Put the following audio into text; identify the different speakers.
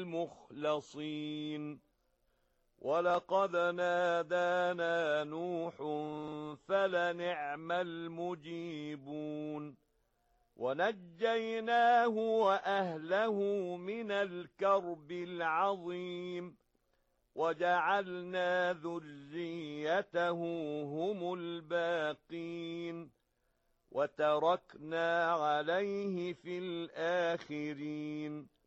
Speaker 1: المخلصين ولقد نادانا نوح فلنعم المجيبون ونجيناه وأهله من الكرب العظيم وجعلنا ذريته هم الباقين وتركنا عليه في الآخرين